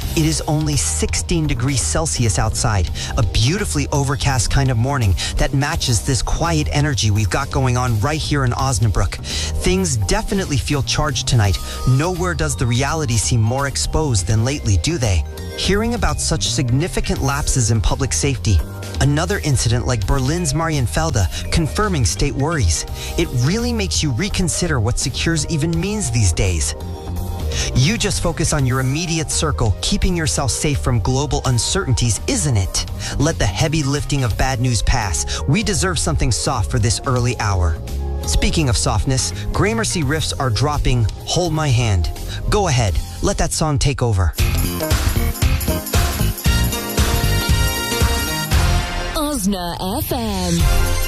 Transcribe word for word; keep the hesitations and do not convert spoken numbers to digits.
It is only sixteen degrees Celsius outside, a beautifully overcast kind of morning that matches this quiet energy we've got going on right here in Osnabrück. Things definitely feel charged tonight. Nowhere does the reality seem more exposed than lately, do they? Hearing about such significant lapses in public safety, another incident like Berlin's Marienfelde confirming state worries, it really makes you reconsider what secures even means these days. You just focus on your immediate circle, keeping yourself safe from global uncertainties, isn't it? Let the heavy lifting of bad news pass. We deserve something soft for this early hour. Speaking of softness, Gramercy riffs are dropping Hold My Hand. Go ahead, let that song take over. Osna F M.